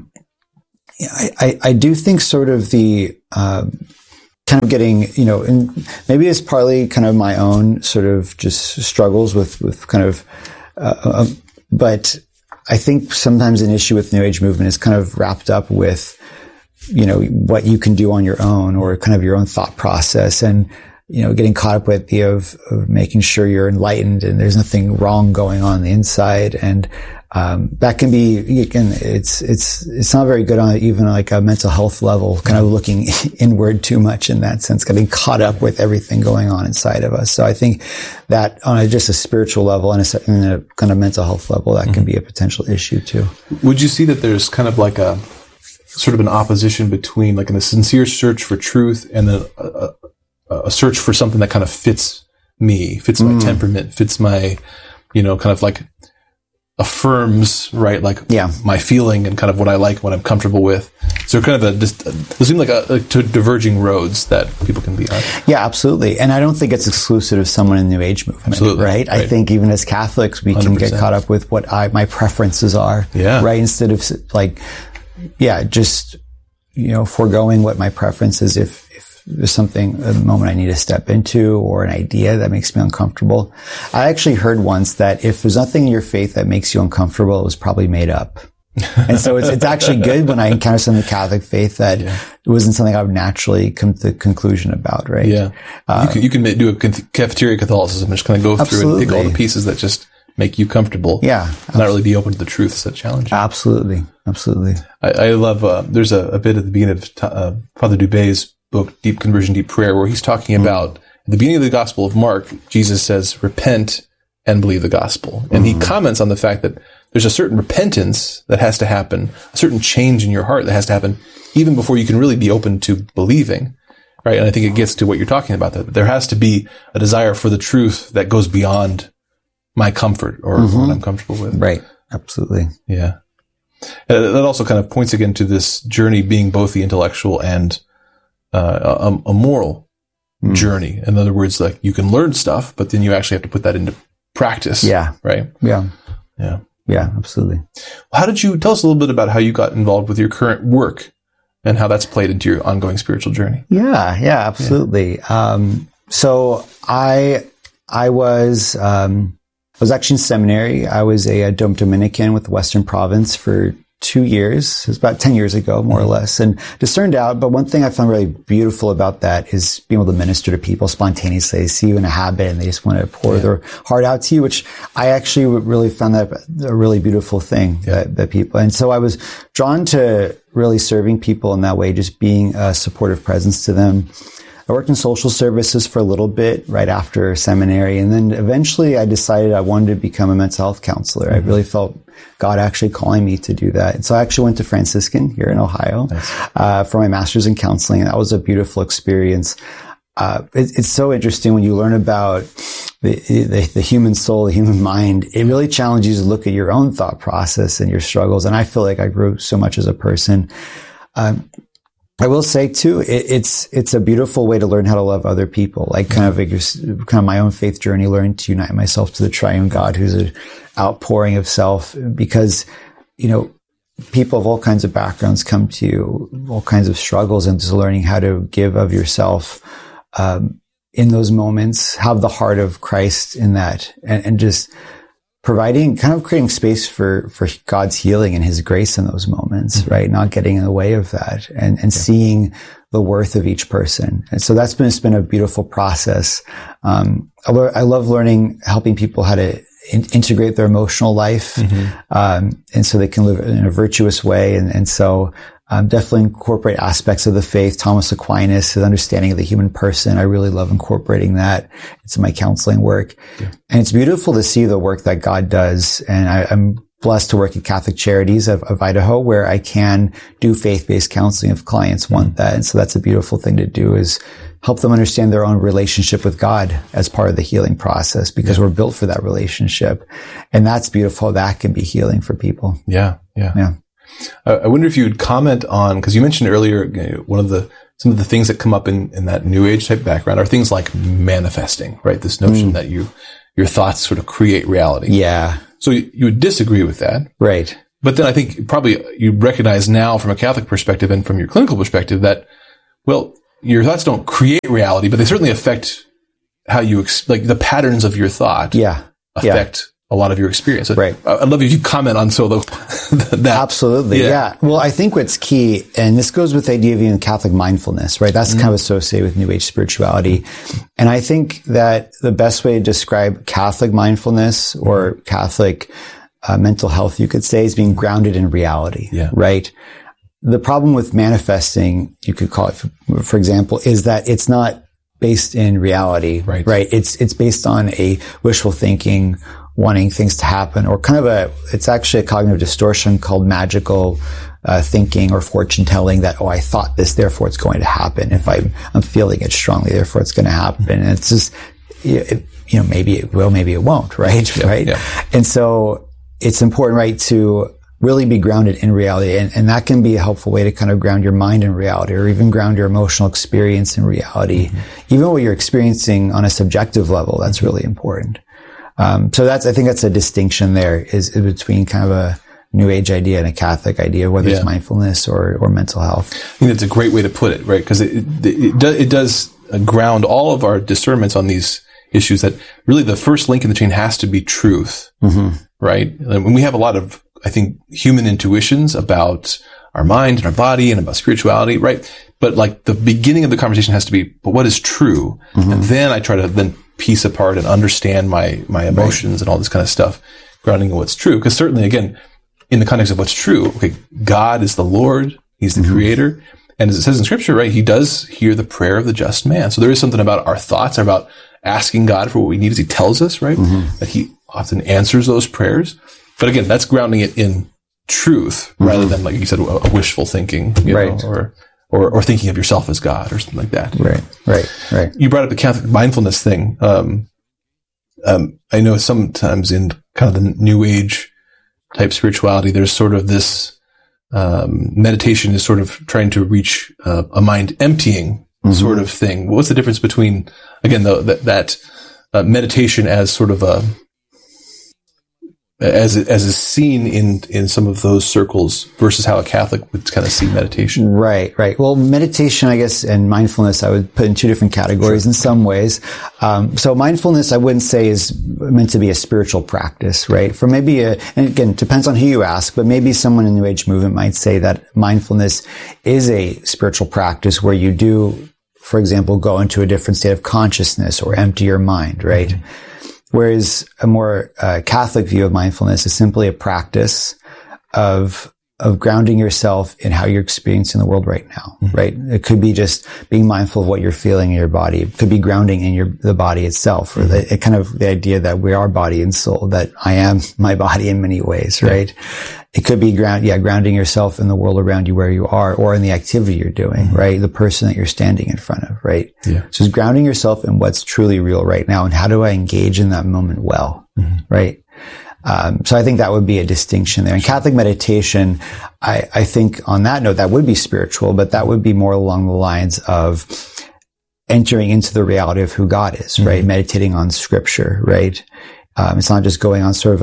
I do think sort of the, kind of getting, and maybe it's partly kind of my own sort of just struggles with kind of, but I think sometimes an issue with New Age movement is kind of wrapped up with, what you can do on your own, or kind of your own thought process, and, getting caught up with the idea of making sure you're enlightened and there's nothing wrong going on the inside. And, that can be, it's not very good on even like a mental health level, kind of looking inward too much in that sense, getting caught up with everything going on inside of us. So I think that on just a spiritual level and a kind of mental health level, that can be a potential issue too. Would you see that there's kind of like a sort of an opposition between like a sincere search for truth and a search for something that kind of fits me, fits my temperament, fits my, kind of like affirms, right? Like my feeling and kind of what I like, what I'm comfortable with. So kind of there seem like two diverging roads that people can be on. Yeah, absolutely. And I don't think it's exclusive to someone in the New Age movement, absolutely. Right? I think even as Catholics, we 100%. Can get caught up with what my preferences are, right? Instead of like, just, foregoing what my preference is if there's something, a moment I need to step into or an idea that makes me uncomfortable. I actually heard once that if there's nothing in your faith that makes you uncomfortable, it was probably made up. And so it's actually good when I encounter something in the Catholic faith that it wasn't something I would naturally come to the conclusion about, right? Yeah. You can do a cafeteria Catholicism and just kind of go through and pick all the pieces that just make you comfortable. Yeah. And not really be open to the truths that challenge you. Absolutely. I love, there's a bit at the beginning of Father Dubé's book, Deep Conversion, Deep Prayer, where he's talking about, at the beginning of the Gospel of Mark, Jesus says, repent and believe the gospel. And he comments on the fact that there's a certain repentance that has to happen, a certain change in your heart that has to happen, even before you can really be open to believing, right? And I think it gets to what you're talking about, that there has to be a desire for the truth that goes beyond my comfort or what I'm comfortable with. Right. Absolutely. Yeah. And that also kind of points again to this journey being both the intellectual and a moral journey. In other words, like you can learn stuff, but then you actually have to put that into practice. Yeah. Right. Yeah. Yeah. Yeah, absolutely. How did you tell us a little bit about how you got involved with your current work and how that's played into your ongoing spiritual journey? Yeah, absolutely. Yeah. So I was actually in seminary. I was a Dominican with the Western Province for 2 years. It was about 10 years ago, more or less. And just turned out, but one thing I found really beautiful about that is being able to minister to people spontaneously. They see you in a habit and they just want to pour their heart out to you, which I actually really found that a really beautiful thing that people, and so I was drawn to really serving people in that way, just being a supportive presence to them. I worked in social services for a little bit right after seminary. And then eventually I decided I wanted to become a mental health counselor. I really felt God actually calling me to do that. And so I actually went to Franciscan here in Ohio, for my master's in counseling. And that was a beautiful experience. It's so interesting when you learn about the human soul, the human mind. It really challenges you to look at your own thought process and your struggles. And I feel like I grew so much as a person. I will say too, it's a beautiful way to learn how to love other people. Like kind of my own faith journey, learning to unite myself to the triune God, who's an outpouring of self, because, people of all kinds of backgrounds come to you, all kinds of struggles, and just learning how to give of yourself, in those moments, have the heart of Christ in that, and just creating space for God's healing and His grace in those moments, right? Not getting in the way of that, and seeing the worth of each person. And so it's been a beautiful process. I love helping people how to integrate their emotional life, and so they can live in a virtuous way. And so definitely incorporate aspects of the faith. Thomas Aquinas, his understanding of the human person, I really love incorporating that into my counseling work. Yeah. And it's beautiful to see the work that God does. And I'm blessed to work at Catholic Charities of Idaho, where I can do faith-based counseling if clients want that. And so that's a beautiful thing to do, is help them understand their own relationship with God as part of the healing process, because we're built for that relationship. And that's beautiful. That can be healing for people. Yeah. I wonder if you would comment on, because you mentioned earlier, some of the things that come up in that New Age type background are things like manifesting, right? This notion that your thoughts sort of create reality. Yeah. So you would disagree with that. Right. But then I think probably you recognize now from a Catholic perspective and from your clinical perspective that, well, your thoughts don't create reality, but they certainly affect how you, the patterns of your thought affect a lot of your experience. Right. I'd love if you comment on that. Absolutely. Yeah. Well, I think what's key, and this goes with the idea of even Catholic mindfulness, right? That's kind of associated with New Age spirituality. And I think that the best way to describe Catholic mindfulness or Catholic mental health, you could say, is being grounded in reality, right? The problem with manifesting, you could call it, for example, is that it's not based in reality, right? It's based on a wishful thinking, wanting things to happen, or kind of it's actually a cognitive distortion called magical thinking or fortune telling, that, I thought this, therefore it's going to happen. If I'm feeling it strongly, therefore it's going to happen. And it's just, maybe it will, maybe it won't, right? Right. Yeah. And so it's important, right, to really be grounded in reality. And that can be a helpful way to kind of ground your mind in reality, or even ground your emotional experience in reality. Even what you're experiencing on a subjective level, that's really important. So I think that's a distinction there, is between kind of a New Age idea and a Catholic idea, whether it's mindfulness or mental health. I think that's a great way to put it, right? Because it does ground all of our discernments on these issues, that really the first link in the chain has to be truth, right? And we have a lot of, I think, human intuitions about our mind and our body and about spirituality, right? But like the beginning of the conversation has to be, but what is true? And then I try to then piece apart and understand my emotions and all this kind of stuff, grounding in what's true. Because certainly, again, in the context of what's true, okay, God is the Lord, He's the Creator. And as it says in Scripture, right, He does hear the prayer of the just man. So there is something about our thoughts, about asking God for what we need, as He tells us, right? That He often answers those prayers. But again, that's grounding it in truth rather than, like you said, a wishful thinking, you know, or thinking of yourself as God or something like that. Right. You brought up the Catholic mindfulness thing. I know sometimes in kind of the New Age type spirituality, there's sort of this meditation is sort of trying to reach a mind emptying sort of thing. What's the difference between, again, that meditation as sort of as is seen in some of those circles versus how a Catholic would kind of see meditation? Right. Well, meditation, I guess, and mindfulness, I would put in two different categories in some ways. So mindfulness, I wouldn't say is meant to be a spiritual practice, right? For maybe and again, it depends on who you ask, but maybe someone in the New Age movement might say that mindfulness is a spiritual practice where you do, for example, go into a different state of consciousness or empty your mind, right? Whereas a more Catholic view of mindfulness is simply a practice of grounding yourself in how you're experiencing the world right now, right? It could be just being mindful of what you're feeling in your body. It could be grounding in the body itself, or the idea that we are body and soul, that I am my body in many ways, right? It could be grounding yourself in the world around you where you are, or in the activity you're doing, right? The person that you're standing in front of, right? So it's grounding yourself in what's truly real right now, and how do I engage in that moment well, right? So I think that would be a distinction there. In Catholic meditation, I think on that note, that would be spiritual, but that would be more along the lines of entering into the reality of who God is, right? Meditating on Scripture, right? It's not just going on sort of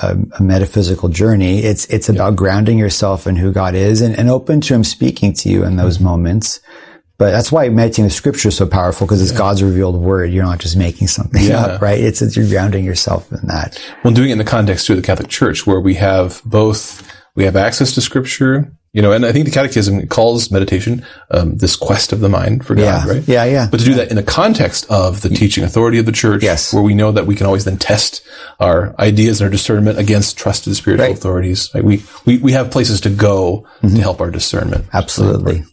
a metaphysical journey. It's about grounding yourself in who God is and open to Him speaking to you in those moments. But that's why meditating the Scripture is so powerful, because it's God's revealed word. You're not just making something up, right? It's you're grounding yourself in that. Well, doing it in the context of the Catholic Church, where we have access to Scripture, and I think the Catechism calls meditation this quest of the mind for God, right? Yeah. But to do that in the context of the teaching authority of the Church, where we know that we can always then test our ideas and our discernment against trusted spiritual authorities. Right? We have places to go to help our discernment. Absolutely.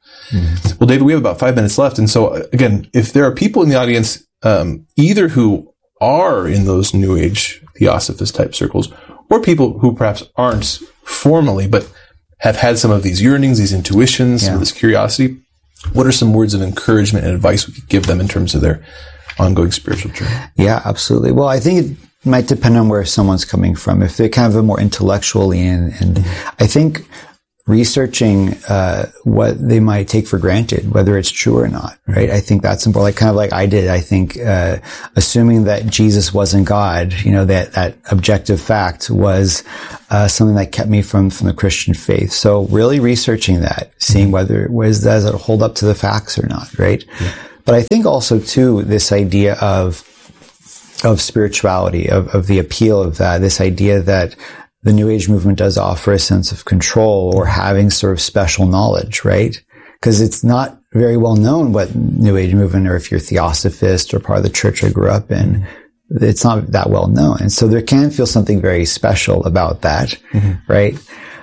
Well, David, we have about 5 minutes left. And so, again, if there are people in the audience, either who are in those New Age Theosophist type circles, or people who perhaps aren't formally, but have had some of these yearnings, these intuitions, some of this curiosity, what are some words of encouragement and advice we could give them in terms of their ongoing spiritual journey? Yeah, absolutely. Well, I think it might depend on where someone's coming from. If they're kind of a more intellectually and I think researching what they might take for granted, whether it's true or not, right? I think that's important. Kind of like I did. I think assuming that Jesus wasn't God, that objective fact was something that kept me from the Christian faith. So really researching that, seeing whether does it hold up to the facts or not, right? But I think also too this idea of spirituality, of the appeal of that, this idea that the New Age movement does offer a sense of control or having sort of special knowledge, right? Because it's not very well known what New Age movement, or if you're Theosophist or part of the church I grew up in, it's not that well known. And so there can feel something very special about that, right?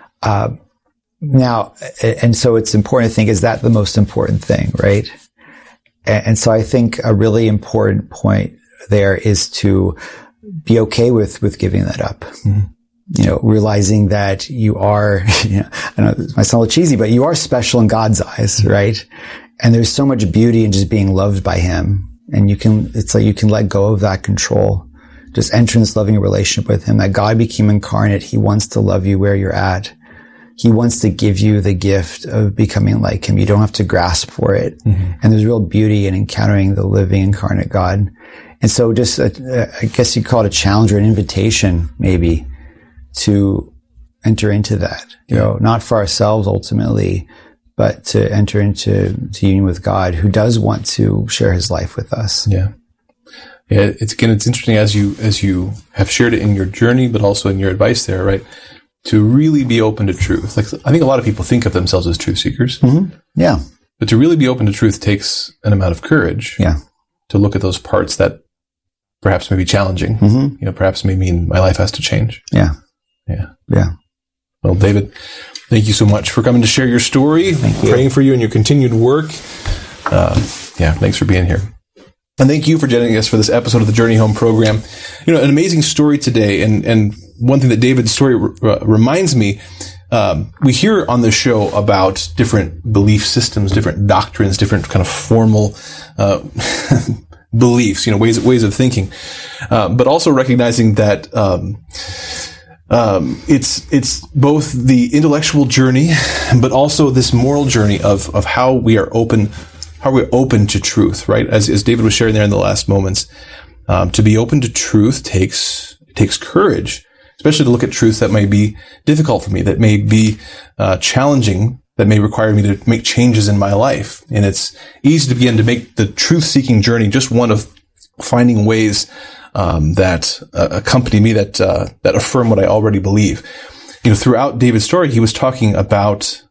Now, and so it's important to think, is that the most important thing, right? And so I think a really important point there is to be okay with giving that up. Realizing that you are, I know it might sound a little cheesy, but you are special in God's eyes, right? And there's so much beauty in just being loved by Him. And it's like you can let go of that control. Just enter in this loving relationship with Him, that God became incarnate. He wants to love you where you're at. He wants to give you the gift of becoming like Him. You don't have to grasp for it. And there's real beauty in encountering the living incarnate God. And so just, I guess you call it a challenge or an invitation, maybe, to enter into that, not for ourselves ultimately, but to enter into union with God, who does want to share His life with us. Yeah. It's interesting as you have shared it in your journey, but also in your advice there, right? To really be open to truth. Like, I think a lot of people think of themselves as truth seekers. Yeah. But to really be open to truth takes an amount of courage. Yeah. To look at those parts that perhaps may be challenging. Perhaps may mean my life has to change. Yeah. Well, David, thank you so much for coming to share your story. Thank you. Praying for you and your continued work. Thanks for being here. And thank you for joining us for this episode of the Journey Home program. An amazing story today. And one thing that David's story reminds me, we hear on the show about different belief systems, different doctrines, different kind of formal beliefs, ways of thinking, but also recognizing that it's both the intellectual journey, but also this moral journey of how we're open to truth, right? As David was sharing there in the last moments, to be open to truth takes courage, especially to look at truths that may be difficult for me, that may be challenging, that may require me to make changes in my life. And it's easy to begin to make the truth-seeking journey just one of finding ways that accompany me, that affirm what I already believe. Throughout David's story, he was talking about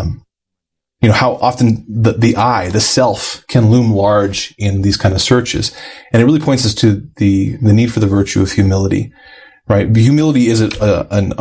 how often the I, the self, can loom large in these kind of searches. And it really points us to the need for the virtue of humility, right? Humility is an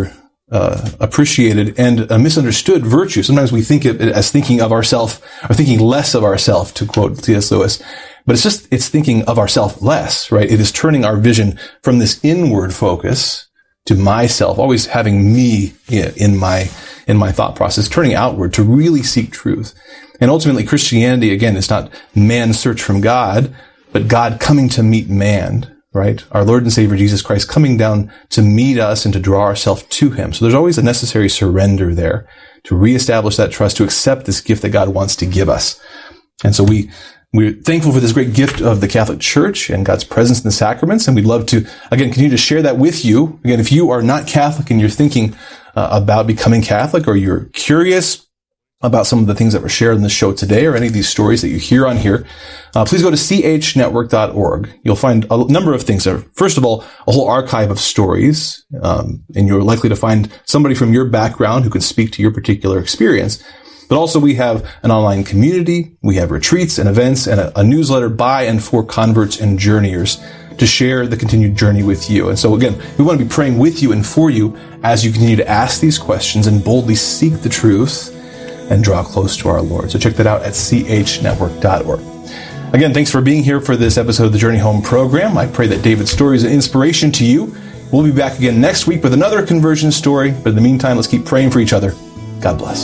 appreciated and a misunderstood virtue. Sometimes we think of it as thinking of ourself or thinking less of ourself, to quote C.S. Lewis. But it's thinking of ourself less, right? It is turning our vision from this inward focus to myself, always having me in my thought process, turning outward to really seek truth. And ultimately, Christianity, again, is not man's search from God, but God coming to meet man, right? Our Lord and Savior Jesus Christ coming down to meet us and to draw ourselves to Him. So there's always a necessary surrender there to reestablish that trust, to accept this gift that God wants to give us. And so we're thankful for this great gift of the Catholic Church and God's presence in the sacraments. And we'd love to, again, continue to share that with you. Again, if you are not Catholic and you're thinking about becoming Catholic, or you're curious about some of the things that were shared in the show today, or any of these stories that you hear on here, please go to chnetwork.org. You'll find a number of things there. First of all, a whole archive of stories, and you're likely to find somebody from your background who can speak to your particular experience. But also we have an online community, we have retreats and events, and a newsletter by and for converts and journeyers to share the continued journey with you. And so again, we want to be praying with you and for you as you continue to ask these questions and boldly seek the truth and draw close to our Lord. So check that out at chnetwork.org. Again, thanks for being here for this episode of the Journey Home program. I pray that David's story is an inspiration to you. We'll be back again next week with another conversion story. But in the meantime, let's keep praying for each other. God bless.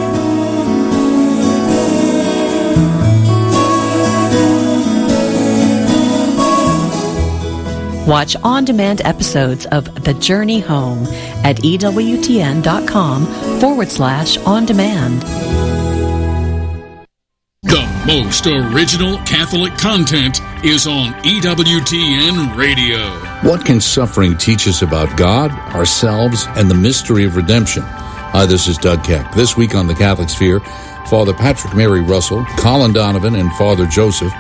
Watch on-demand episodes of The Journey Home at EWTN.com/on-demand. The most original Catholic content is on EWTN Radio. What can suffering teach us about God, ourselves, and the mystery of redemption? Hi, this is Doug Keck. This week on The Catholic Sphere, Father Patrick Mary Russell, Colin Donovan, and Father Joseph